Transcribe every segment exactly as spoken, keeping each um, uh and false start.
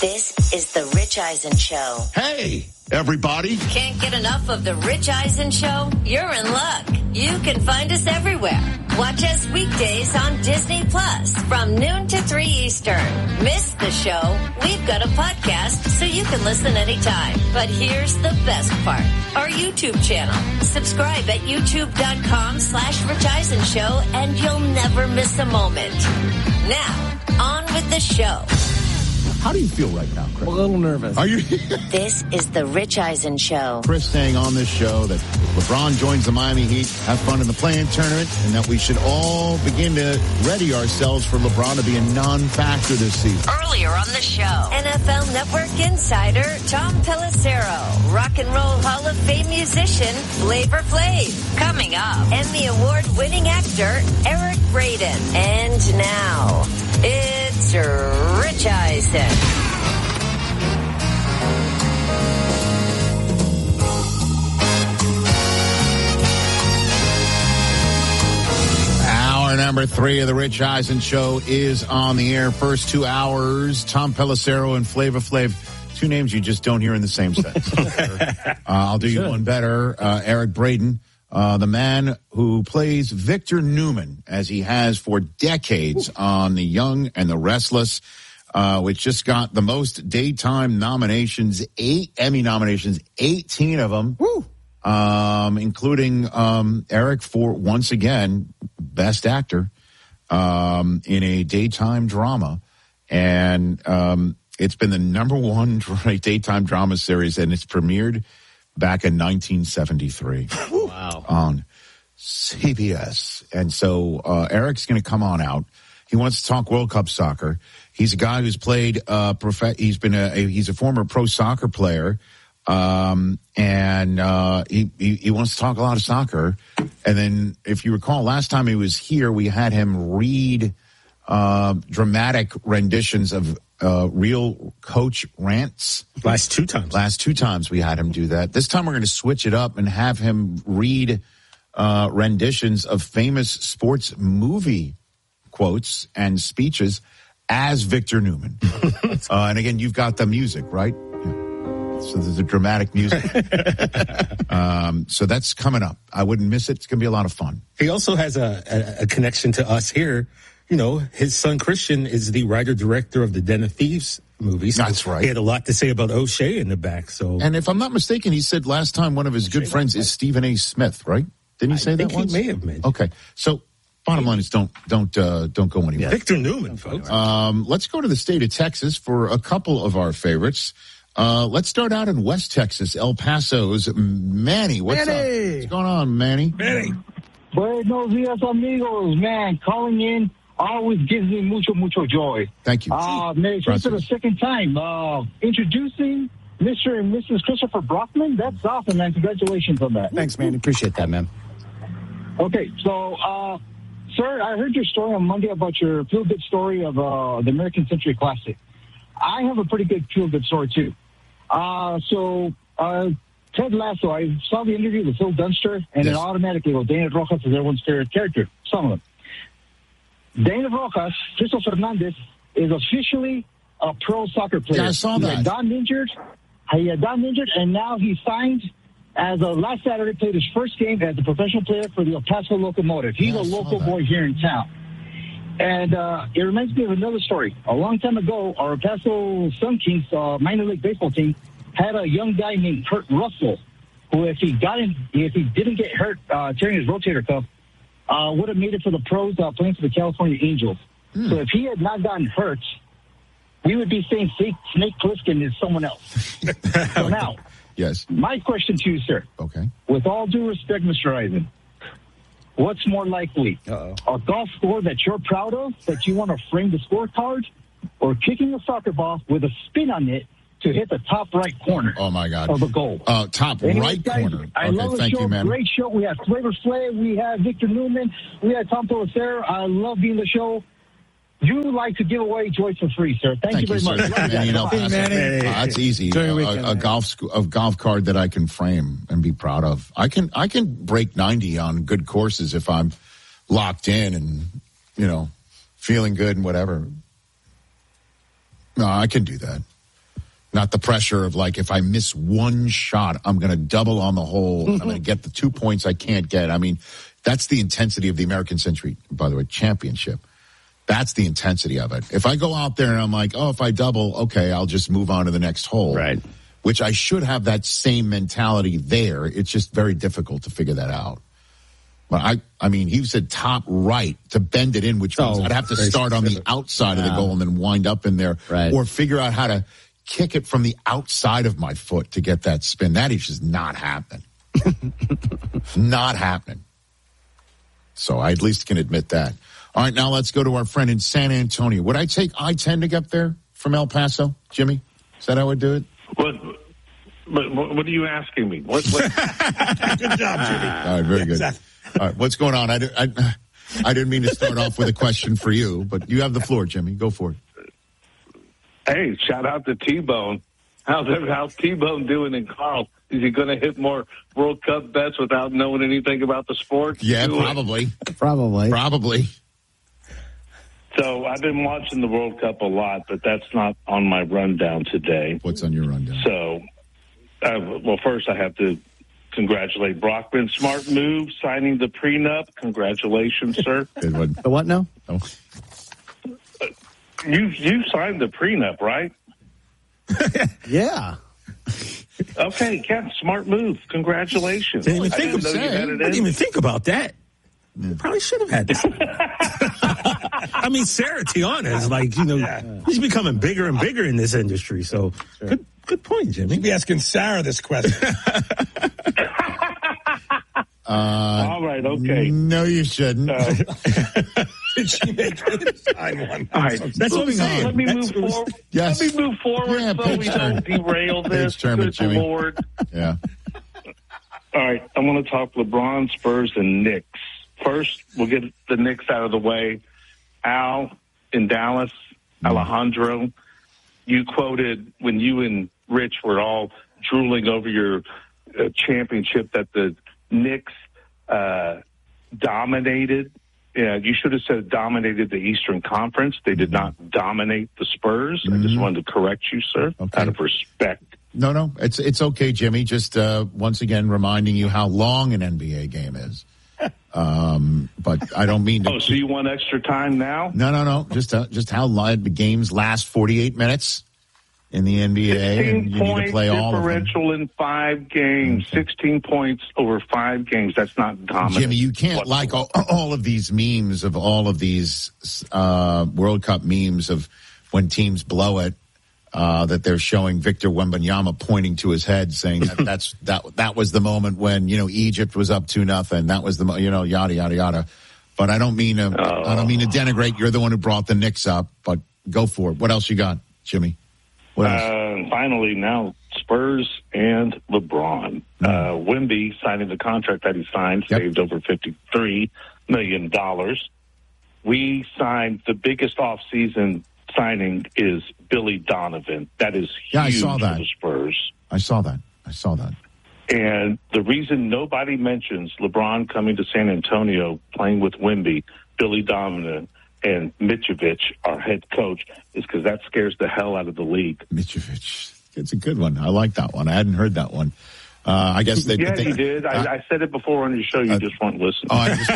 This is the Rich Eisen Show. Hey, everybody. Can't get enough of the Rich Eisen Show? You're in luck. You can find us everywhere. Watch us weekdays on Disney Plus from noon to three Eastern. Miss the show? We've got a podcast so you can listen anytime. But here's the best part. Our YouTube channel. Subscribe at youtube.com slash Rich Eisen Show and you'll never miss a moment. Now, on with the show. How do you feel right now, Chris? A little nervous. Are you? This is the Rich Eisen Show. Chris saying on this show that LeBron joins the Miami Heat, have fun in the play-in tournament, and that we should all begin to ready ourselves for LeBron to be a non-factor this season. Earlier on the show, N F L Network insider Tom Pelissero, Rock and Roll Hall of Fame musician Flavor Flav. Coming up, Emmy Award-winning actor Eric Braeden. And now, it's Rich Eisen. Hour number three of the Rich Eisen Show is on the air. First two hours, Tom Pelissero and Flavor Flav. Two names you just don't hear in the same sentence. uh, I'll do you one better. Uh, Eric Braeden, uh, the man who plays Victor Newman, as he has for decades on The Young and the Restless, uh, which just got the most daytime nominations, eight Emmy nominations, eighteen of them. Woo! Um, including, um, Eric for, once again, Best Actor, um, in a daytime drama. And, um, it's been the number one daytime drama series, and it's premiered back in nineteen seventy-three. Wow. On C B S. And so, uh, Eric's going to come on out. He wants to talk World Cup soccer. He's a guy who's played, uh, prof- he's been a, a, he's a former pro soccer player. Um, and, uh, he, he, he wants to talk a lot of soccer. And then if you recall, last time he was here, we had him read, uh, dramatic renditions of, uh, real coach rants. Last two times. Last two times we had him do that. This time we're going to switch it up and have him read, uh, renditions of famous sports movie quotes and speeches as Victor Newman. uh, and again, you've got the music, right? So there's a dramatic music. um, so that's coming up. I wouldn't miss it. It's going to be a lot of fun. He also has a, a, a connection to us here. You know, his son Christian is the writer-director of the Den of Thieves movies. So that's right. He had a lot to say about O'Shea in the back. So, and if I'm not mistaken, he said last time one of his good friends is Stephen A. Smith, right? Didn't he say I that think once? He may have mentioned. Okay. So bottom line is don't don't uh, don't go anywhere. Victor Newman, folks. Um, let's go to the state of Texas for a couple of our favorites. Uh, let's start out in West Texas, El Paso's Manny. What's Manny. up? What's going on, Manny? Manny. Buenos dias, amigos. Man, calling in always gives me mucho, mucho joy. Thank you. Uh, man, just for the second time, uh, introducing Mister and Missus Christopher Brockman. That's awesome, man. Congratulations on that. Thanks, man. Appreciate that, man. Okay, so, uh, sir, I heard your story on Monday about your feel-good story of uh, the American Century Classic. I have a pretty good feel-good story, too. Uh, so, uh, Ted Lasso, I saw the interview with Phil Dunster, and yes. it automatically goes, Dana Rojas is everyone's favorite character, some of them. Dana Rojas, Cristo Fernandez, is officially a pro soccer player. Yeah, I saw he that. had gotten injured, he had gotten injured, and now he signed as a last Saturday, played his first game as a professional player for the El Paso Locomotive. He's Yeah, a I saw local that. boy here in town. And uh, it reminds me of another story. A long time ago, our El Paso Sun Kings uh, minor league baseball team had a young guy named Kurt Russell, who, if he got in, if he didn't get hurt uh, tearing his rotator cuff, uh, would have made it for the pros uh, playing for the California Angels. Hmm. So if he had not gotten hurt, we would be saying Snake, Snake Plissken is someone else. So now, Yes. my question to you, sir. Okay. With all due respect, Mister Eisen, what's more likely? Uh-oh. A golf score that you're proud of, that you want to frame the scorecard, or kicking a soccer ball with a spin on it to hit the top right corner Oh, my God. of the goal? Uh, top Anyways, right guys, corner. I Okay, love the thank show. you, man. Great show. We have Flavor Flav. We have Victor Newman. We have Tom Pelissero. I love being the show. You like to give away joy for free, sir. Thank, Thank you very sir. much. Love you And, guys. you know, Bye. Paso- Manny. uh, that's easy. Enjoy your A- weekend, a, a man. golf sc- a golf card that I can frame and be proud of. I can I can break ninety on good courses if I'm locked in and, you know, feeling good and whatever. No, I can do that. Not the pressure of like, if I miss one shot, I'm going to double on the hole. I'm going to get the two points I can't get. I mean, that's the intensity of the American Century, by the way, championship. That's the intensity of it. If I go out there and I'm like, oh, if I double, okay, I'll just move on to the next hole. Right. Which I should have that same mentality there. It's just very difficult to figure that out. But I, I mean, he said top right to bend it in, which means oh, I'd have to start on the outside yeah. of the goal and then wind up in there. Right. Or figure out how to kick it from the outside of my foot to get that spin. That is just not happening. Not happening. So I at least can admit that. All right, now let's go to our friend in San Antonio. Would I take I ten to get there from El Paso, Jimmy? Is that how I would do it? What, what, what are you asking me? What, what? Good job, Jimmy. All right, very good. Exactly. All right, what's going on? I, I, I didn't mean to start off with a question for you, but you have the floor, Jimmy. Go for it. Hey, shout out to T-Bone. How's how's T-Bone doing in Carl? Is he going to hit more World Cup bets without knowing anything about the sport? Yeah, Do probably. It? Probably. Probably. So I've been watching the World Cup a lot, but that's not on my rundown today. What's on your rundown? So, uh, well, first I have to congratulate Brockman. Smart move, signing the prenup. Congratulations, sir. Good one. The what now? Oh. You you signed the prenup, right? Yeah. Okay, Ken, smart move. Congratulations. Didn't even I think, didn't know you had it I didn't in. even think about that. Yeah. Probably should have had this. I mean, Sarah Tiana is like, you know, yeah. he's becoming bigger and bigger in this industry. So sure. good good point, Jimmy. You'd be asking Sarah this question. Uh, All right, okay. No, you shouldn't. Uh, Did she make it? Sign one. All right, That's moving on. Let me That's, move forward. yes. Let me move forward Yeah, so we turn. don't derail this. Turn, Good Jimmy. Lord. Yeah. All right, I want to talk LeBron, Spurs, and Knicks. First, we'll get the Knicks out of the way. Al in Dallas, Alejandro, you quoted when you and Rich were all drooling over your uh, championship that the Knicks uh, dominated. Yeah, you should have said dominated the Eastern Conference. They did not dominate the Spurs. Mm-hmm. I just wanted to correct you, sir, okay. out of respect. No, no, it's it's okay, Jimmy. Just uh, once again reminding you how long an N B A game is. Um, but I don't mean to. Oh, so you want extra time now? No, no, no. Just uh, just how long the games last forty-eight minutes in the N B A, and you need to play all of them. Differential in five games, okay. sixteen points over five games. That's not dominant. Jimmy, you can't like all, all of these memes of all of these uh, World Cup memes of when teams blow it. Uh, that they're showing Victor Wembanyama pointing to his head, saying that that's that that was the moment when you know Egypt was up two nothing. That was the you know yada yada yada. But I don't mean to oh. I don't mean to denigrate. You're the one who brought the Knicks up, but go for it. What else you got, Jimmy? What else? Uh, finally, now Spurs and LeBron. Mm-hmm. Uh, Wemby signing the contract that he signed yep. saved over fifty-three million dollars. We signed the biggest offseason signing is Billy Donovan. That is huge yeah, I saw that. for the Spurs. I saw that. I saw that. And the reason nobody mentions LeBron coming to San Antonio, playing with Wemby, Billy Donovan, and Mitrovic, our head coach, is because that scares the hell out of the league. Mitrovic. It's a good one. I like that one. I hadn't heard that one. Uh, I guess they. Yeah, they, you did. I, uh, I said it before on your show. You uh, just weren't listening. Oh, I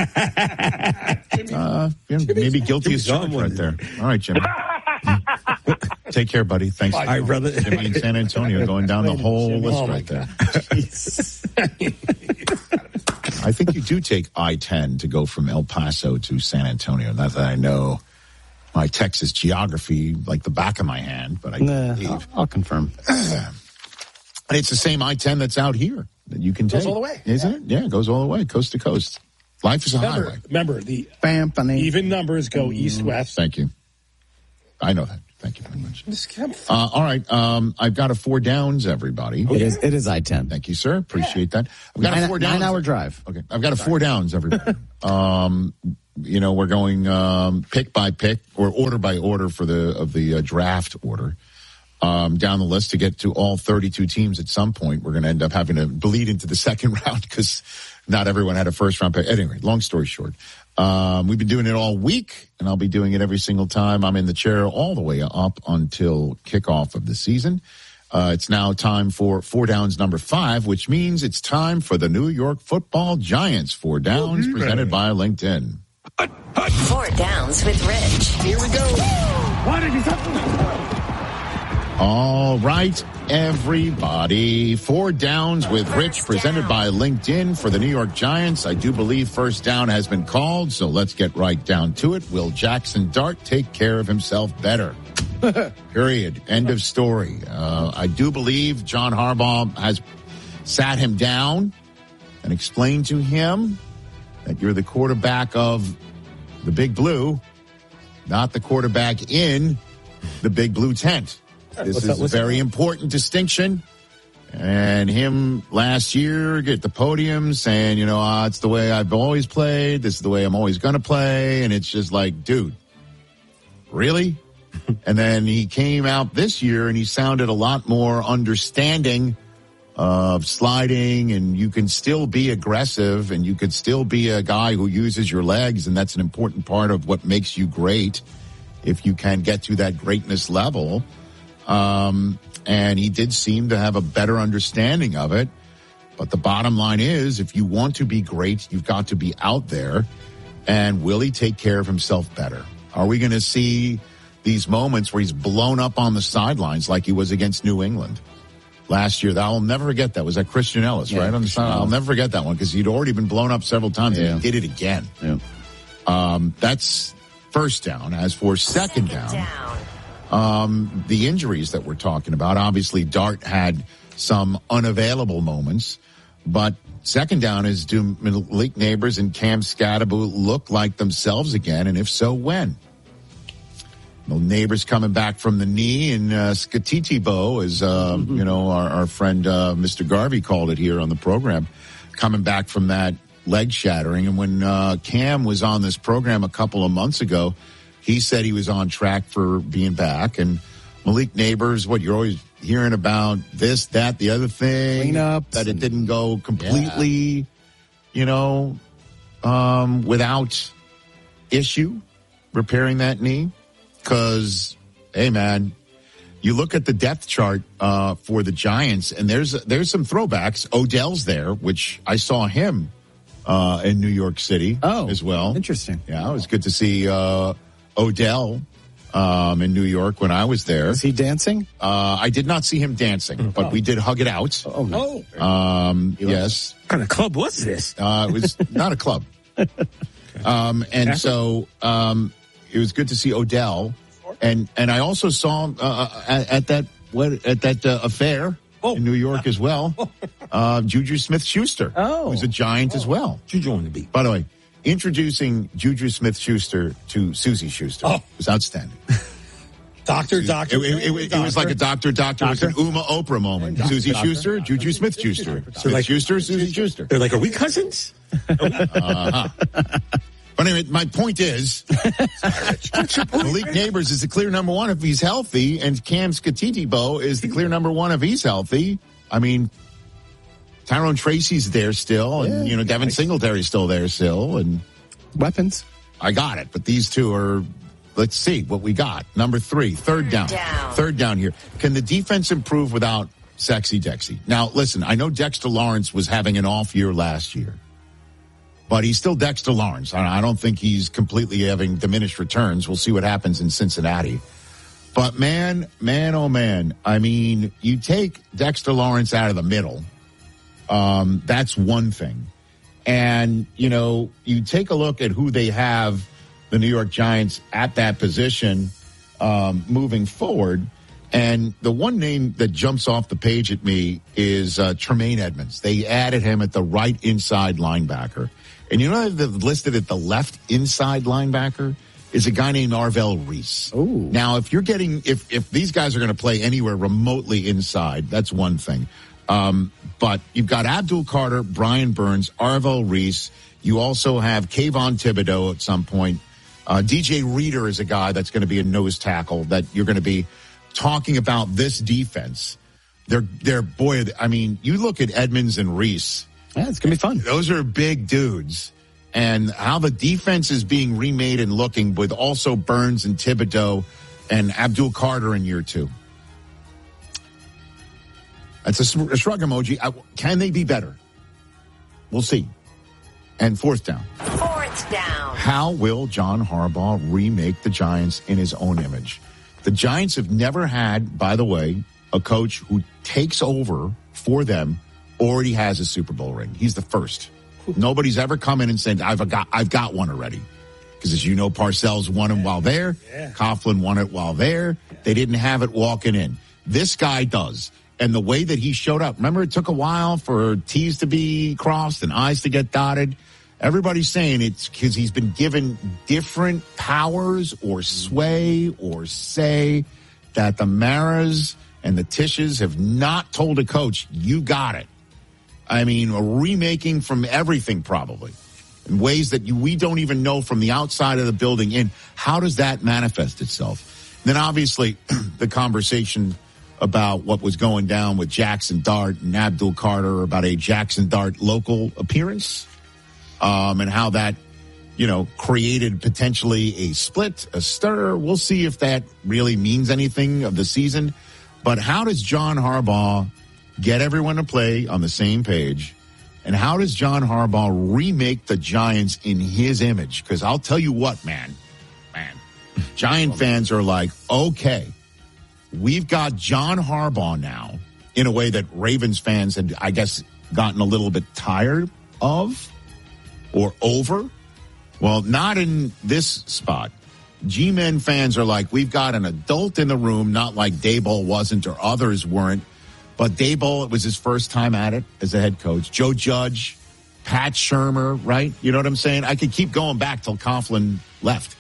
just, uh, yeah, maybe guilty as charged right there. All right, Jimmy. Take care, buddy. Thanks. All right, brother. Jimmy in San Antonio going down the whole Jimmy. list oh right there. I think you do take I ten to go from El Paso to San Antonio. Not that I know my Texas geography like the back of my hand, but I nah, I'll, I'll confirm. It's the same I ten that's out here that you can take. Goes all the way. Isn't it? Yeah, it goes all the way, coast to coast. Life is a remember, highway. Remember, the Bam, even numbers go mm, east-west. Thank you. I know that. Thank you very much. Uh, all right. Um, I've got a four downs, everybody. It is It is I ten. Thank you, sir. Appreciate yeah. that. I've got nine, a four downs. Nine-hour drive. Okay. I've got a four downs, everybody. um, you know, we're going um, pick by pick or order by order for the of the uh, draft order. Um, down the list to get to all thirty-two teams at some point. We're going to end up having to bleed into the second round because not everyone had a first round pick. Anyway, long story short, um, we've been doing it all week, and I'll be doing it every single time I'm in the chair all the way up until kickoff of the season. Uh, it's now time for Four Downs number five, which means it's time for the New York Football Giants. Four Downs oh, presented by LinkedIn. Four Downs with Rich. Here we go. What did you say? All right, everybody. Four Downs with Rich presented by LinkedIn for the New York Giants. I do believe first down has been called, so let's get right down to it. Will Jackson Dart take care of himself better? Period. End of story. Uh, I do believe John Harbaugh has sat him down and explained to him that you're the quarterback of the Big Blue, not the quarterback in the Big Blue tent. This what's is that, a very that? important distinction. And him last year at the podium saying, you know, ah, it's the way I've always played. This is the way I'm always going to play. And it's just like, dude, really? And then he came out this year and he sounded a lot more understanding of sliding, and you can still be aggressive and you could still be a guy who uses your legs. And that's an important part of what makes you great if you can get to that greatness level. Um, and he did seem to have a better understanding of it. But the bottom line is, if you want to be great, you've got to be out there. And will he take care of himself better? Are we going to see these moments where he's blown up on the sidelines like he was against New England last year? I'll never forget that. Was that Christian Ellis, yeah, right? On the side. I'll never forget that one because he'd already been blown up several times yeah. and he did it again. Yeah. Um, that's first down. As for second, second down, down. Um, the injuries that we're talking about, obviously Dart had some unavailable moments, but second down is, do Malik Neighbors and Cam Scatterbo look like themselves again? And if so, when? Well, Neighbors coming back from the knee, and uh, Skatitibo, as uh, mm-hmm. you know, our, our friend uh, Mister Garvey called it here on the program, coming back from that leg shattering. And when uh, Cam was on this program a couple of months ago, he said he was on track for being back. And Malik Neighbors, what you're always hearing about, this, that, the other thing, Cleanups that it didn't go completely, yeah. you know, um, without issue repairing that knee. Because, hey, man, you look at the depth chart uh, for the Giants, and there's there's some throwbacks. Odell's there, which I saw him uh, in New York City oh, as well. Interesting. Yeah, it was good to see uh, Odell um, in New York when I was there. Was he dancing? Uh, I did not see him dancing, but oh. we did hug it out. Oh, no. um, yes. What kind of club was this? Uh, it was not a club. Um, and so... Um, It was good to see Odell, and and I also saw uh, at, at that what at that uh, affair oh. in New York as well. Uh, Juju Smith-Schuster, oh. who's a Giant oh. as well. Juju on the beat. By the way, introducing Juju Smith-Schuster to Susie Schuster oh. was outstanding. Doctor, doctor. It, it, it, it was like a doctor, doctor. It was an Uma Oprah moment. Doctor, Susie doctor, Schuster, doctor, Juju Smith-Schuster. So like Schuster, Susie Schuster. They're like, are we cousins? uh-huh. But anyway, my point is, Malik Neighbors is the clear number one if he's healthy, and Cam Skatitibo is the clear number one if he's healthy. I mean, Tyrone Tracy's there still, and, yeah, you know, Devin nice. Singletary's still there still, and weapons. I got it, but these two are, let's see what we got. Number three, third down. down. Third down here. Can the defense improve without Sexy Dexy? Now, listen, I know Dexter Lawrence was having an off year last year, but he's still Dexter Lawrence. I don't think he's completely having diminished returns. We'll see what happens in Cincinnati. But man, man, oh man, I mean, you take Dexter Lawrence out of the middle, um, that's one thing. And, you know, you take a look at who they have, the New York Giants, at that position um, moving forward. And the one name that jumps off the page at me is uh, Tremaine Edmonds. They added him at the right inside linebacker. And you know, they've listed at the left inside linebacker is a guy named Arvell Reese. Ooh. Now, if you're getting, if, if these guys are going to play anywhere remotely inside, that's one thing. Um, but you've got Abdul Carter, Brian Burns, Arvell Reese. You also have Kayvon Thibodeau at some point. Uh, D J Reader is a guy that's going to be a nose tackle that you're going to be talking about this defense. They're, they're, boy, I mean, you look at Edmonds and Reese. Yeah, it's going to be fun. Those are big dudes. And how the defense is being remade and looking with also Burns and Thibodeau and Abdul Carter in year two. It's a, a shrug emoji. I, can they be better? We'll see. And fourth down. Fourth down. How will John Harbaugh remake the Giants in his own image? The Giants have never had, by the way, a coach who takes over for them already has a Super Bowl ring. He's the first. Nobody's ever come in and said, I've got, I've got one already. Because as you know, Parcells won him while there. Yeah. Coughlin won it while there. They didn't have it walking in. This guy does. And the way that he showed up, remember it took a while for T's to be crossed and I's to get dotted. Everybody's saying it's because he's been given different powers or sway or say that the Maras and the Tisches have not told a coach, you got it. I mean, a remaking from everything probably in ways that you, we don't even know from the outside of the building in. How does that manifest itself? Then obviously the conversation about what was going down with Jackson Dart and Abdul Carter about a Jackson Dart local appearance, um, and how that, you know, created potentially a split, a stir. We'll see if that really means anything of the season. But how does John Harbaugh get everyone to play on the same page? And how does John Harbaugh remake the Giants in his image? Because I'll tell you what, man, man, Giant fans are like, okay, we've got John Harbaugh now in a way that Ravens fans had, I guess, gotten a little bit tired of or over. Well, not in this spot. G-Men fans are like, we've got an adult in the room, not like Daboll wasn't or others weren't. But Daboll, it was his first time at it as a head coach. Joe Judge, Pat Shurmur, right? You know what I'm saying? I could keep going back till Coughlin left.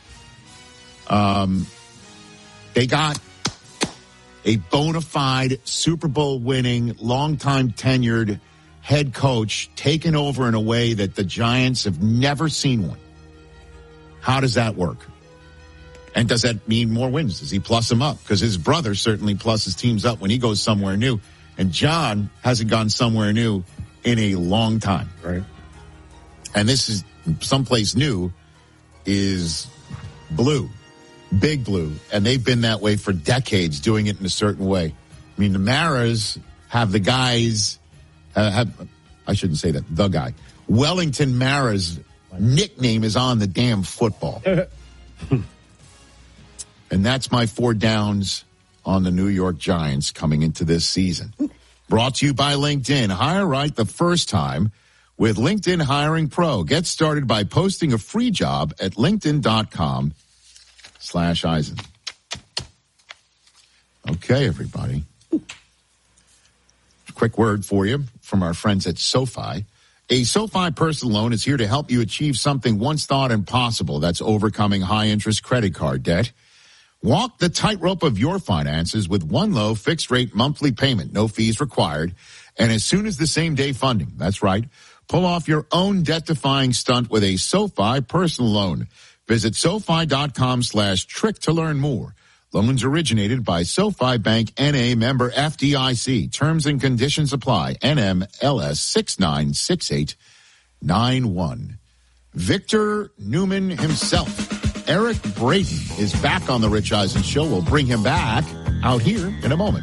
Um, they got a bona fide Super Bowl winning, longtime tenured head coach taken over in a way that the Giants have never seen one. How does that work? And does that mean more wins? Does he plus them up? Because his brother certainly pluses teams up when he goes somewhere new. And John hasn't gone somewhere new in a long time. Right. And this is someplace new is blue, big blue. And they've been that way for decades, doing it in a certain way. I mean, the Maras have the guys, uh, have, I shouldn't say that, the guy. Wellington Mara's nickname is on the damn football. And that's my four downs on the New York Giants coming into this season. Brought to you by LinkedIn. Hire right the first time with LinkedIn Hiring Pro. Get started by posting a free job at linkedin.com slash Eisen. Okay, everybody. Quick word for you from our friends at SoFi. A SoFi personal loan is here to help you achieve something once thought impossible. That's overcoming high-interest credit card debt. Walk the tightrope of your finances with one low fixed-rate monthly payment, no fees required, and as soon as the same-day funding. That's right. Pull off your own debt-defying stunt with a SoFi personal loan. Visit SoFi.com slash trick to learn more. Loans originated by SoFi Bank N A member F D I C. Terms and conditions apply. N M L S six nine six eight nine one. Victor Newman himself, Eric Braden, is back on the Rich Eisen Show. We'll bring him back out here in a moment.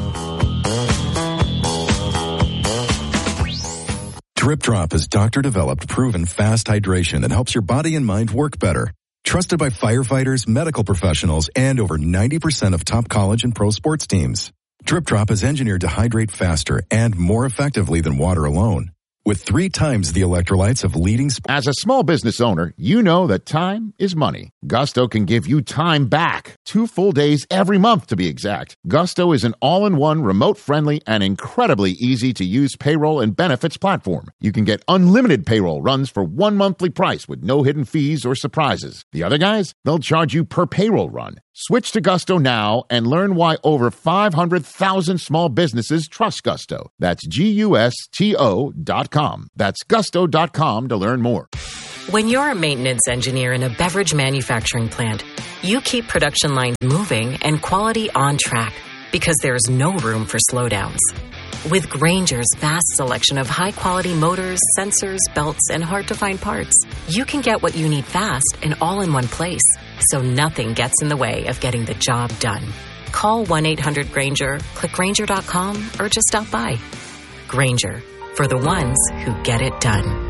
Drip Drop is doctor-developed, proven fast hydration that helps your body and mind work better. Trusted by firefighters, medical professionals, and over ninety percent of top college and pro sports teams. Drip Drop is engineered to hydrate faster and more effectively than water alone. With three times the electrolytes of leading sports. As a small business owner, you know that time is money. Gusto can give you time back. Two full days every month, to be exact. Gusto is an all-in-one, remote-friendly, and incredibly easy-to-use payroll and benefits platform. You can get unlimited payroll runs for one monthly price with no hidden fees or surprises. The other guys, they'll charge you per payroll run. Switch to Gusto now and learn why over five hundred thousand small businesses trust Gusto. That's G U S T O dot com. That's gusto dot com to learn more. When you're a maintenance engineer in a beverage manufacturing plant, you keep production lines moving and quality on track because there's no room for slowdowns. With Grainger's vast selection of high-quality motors, sensors, belts, and hard-to-find parts, you can get what you need fast and all in one place, so nothing gets in the way of getting the job done. Call one eight hundred Grainger, click Grainger dot com, or just stop by. Grainger, for the ones who get it done.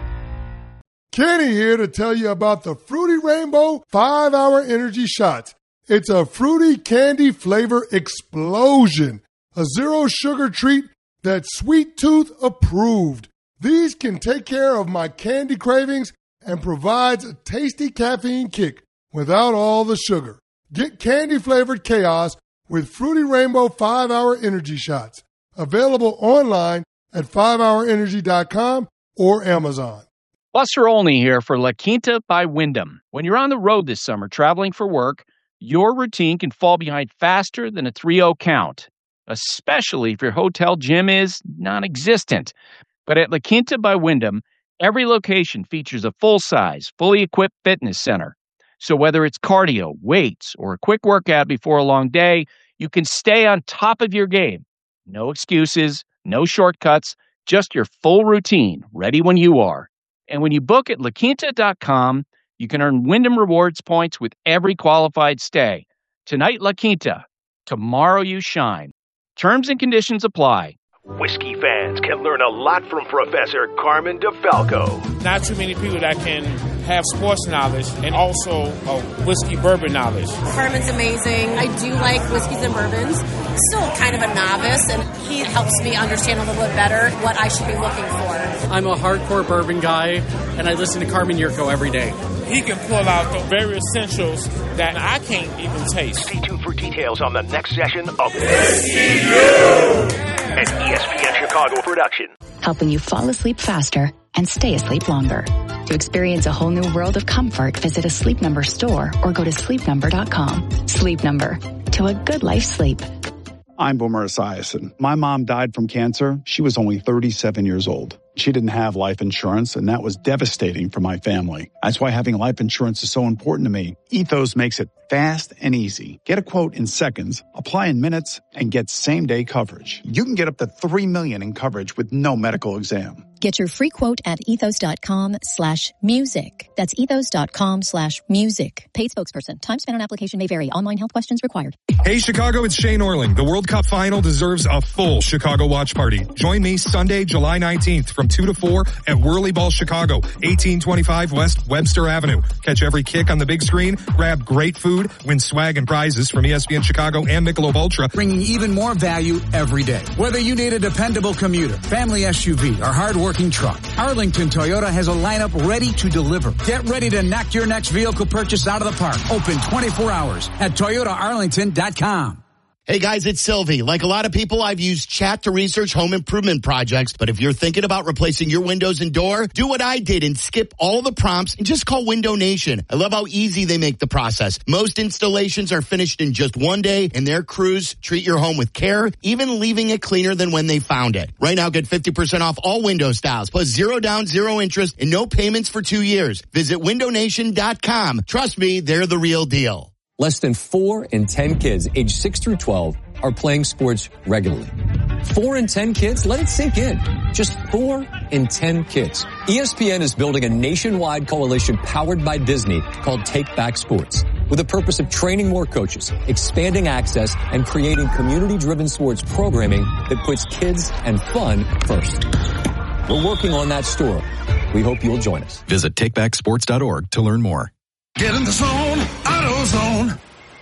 Kenny here to tell you about the Fruity Rainbow five hour Energy Shots. It's a fruity candy flavor explosion. A zero-sugar treat that's Sweet Tooth approved. These can take care of my candy cravings and provides a tasty caffeine kick without all the sugar. Get candy-flavored chaos with Fruity Rainbow five hour Energy Shots. Available online at five hour energy dot com or Amazon. Buster Olney here for La Quinta by Wyndham. When you're on the road this summer traveling for work, your routine can fall behind faster than a three oh count, especially if your hotel gym is non-existent. But at La Quinta by Wyndham, every location features a full-size, fully equipped fitness center. So whether it's cardio, weights, or a quick workout before a long day, you can stay on top of your game. No excuses, no shortcuts, just your full routine, ready when you are. And when you book at la quinta dot com, you can earn Wyndham Rewards points with every qualified stay. Tonight, La Quinta. Tomorrow, you shine. Terms and conditions apply. Whiskey fans can learn a lot from Professor Carmen DeFalco. Not too many people that can have sports knowledge and also a whiskey bourbon knowledge. Carmen's amazing. I do like whiskeys and bourbons. Still kind of a novice, and he helps me understand a little bit better what I should be looking for. I'm a hardcore bourbon guy, and I listen to Carmen Yurko every day. He can pull out the very essentials that I can't even taste. Stay tuned for details on the next session of Whiskey U, an E S P N Chicago production. Helping you fall asleep faster and stay asleep longer. To experience a whole new world of comfort, visit a Sleep Number store or go to sleep number dot com. Sleep Number, to a good life sleep. I'm Boomer Esiason. My mom died from cancer. She was only thirty-seven years old. She didn't have life insurance, and that was devastating for my family. That's why having life insurance is so important to me. Ethos makes it fast and easy. Get a quote in seconds, apply in minutes, and get same-day coverage. You can get up to three million dollars in coverage with no medical exam. Get your free quote at ethos.com slash music. That's ethos.com slash music. Paid spokesperson. Time spent on application may vary. Online health questions required. Hey, Chicago, it's Shane Orling. The World Cup final deserves a full Chicago watch party. Join me Sunday, July nineteenth from two to four at Whirly Ball Chicago, eighteen twenty-five West Webster Avenue. Catch every kick on the big screen, grab great food, win swag and prizes from E S P N Chicago and Michelob Ultra. Bringing even more value every day. Whether you need a dependable commuter, family S U V, or hard-working truck, Arlington Toyota has a lineup ready to deliver. Get ready to knock your next vehicle purchase out of the park. Open twenty-four hours at toyota arlington dot com. Hey guys, it's Sylvie. Like a lot of people, I've used chat to research home improvement projects. But if you're thinking about replacing your windows and door, do what I did and skip all the prompts and just call Window Nation. I love how easy they make the process. Most installations are finished in just one day, and their crews treat your home with care, even leaving it cleaner than when they found it. Right now, get fifty percent off all window styles, plus zero down, zero interest, and no payments for two years. Visit window nation dot com. Trust me, they're the real deal. Less than four in ten kids aged six through twelve are playing sports regularly. Four in ten kids? Let it sink in. Just four in ten kids. E S P N is building a nationwide coalition powered by Disney called Take Back Sports, with the purpose of training more coaches, expanding access, and creating community-driven sports programming that puts kids and fun first. We're working on that story. We hope you'll join us. Visit take back sports dot org to learn more. Get in the zone, AutoZone.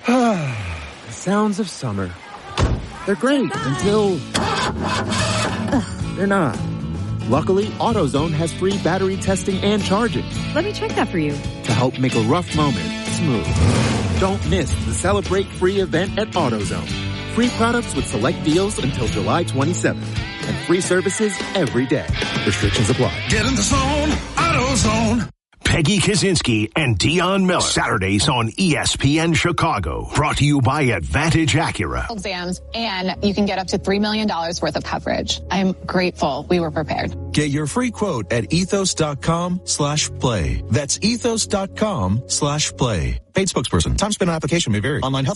The sounds of summer. They're great until they're not. Luckily, AutoZone has free battery testing and charging. Let me check that for you. To help make a rough moment smooth. Don't miss the Celebrate Free event at AutoZone. Free products with select deals until July twenty-seventh. And free services every day. Restrictions apply. Get in the zone, AutoZone. Peggy Kaczynski and Dion Miller. Saturdays on E S P N Chicago. Brought to you by Advantage Acura. Exams, and you can get up to three million dollars worth of coverage. I'm grateful we were prepared. Get your free quote at ethos.com slash play. That's ethos.com slash play. Paid spokesperson. Time spent on application may vary. Online health